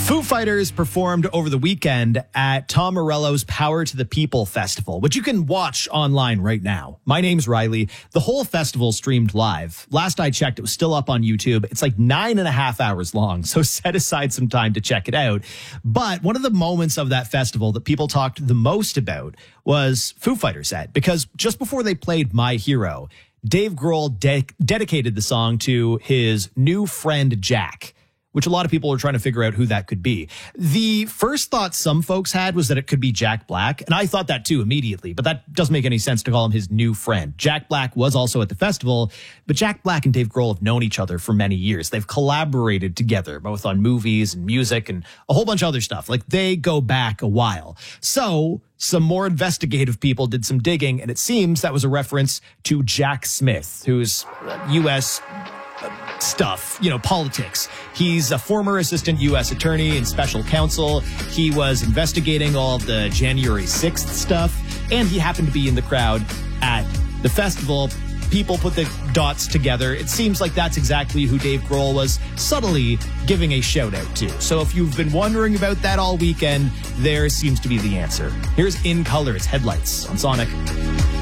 Foo Fighters performed over the weekend at Tom Morello's Power to the People Festival, which you can watch online right now. My name's Riley. The whole festival streamed live. Last I checked, it was still up on YouTube. It's like 9.5 hours long, so set aside some time to check it out. But one of the moments of that festival that people talked the most about was Foo Fighters set, because just before they played My Hero, Dave Grohl dedicated the song to his new friend, Jack, which a lot of people are trying to figure out who that could be. The first thought some folks had was that it could be Jack Black, and I thought that too immediately, but that doesn't make any sense to call him his new friend. Jack Black was also at the festival, but Jack Black and Dave Grohl have known each other for many years. They've collaborated together, both on movies and music and a whole bunch of other stuff. Like, they go back a while. So some more investigative people did some digging, and it seems that was a reference to Jack Smith, who's U.S. stuff, politics. He's a former assistant U.S. attorney and special counsel. He was investigating all of the January 6th stuff, and he happened to be in the crowd at the festival. People put the dots together. It seems like that's exactly who Dave Grohl was subtly giving a shout out to. So if you've been wondering about that all weekend, there seems to be the answer. Here's In Color's Headlights on Sonic.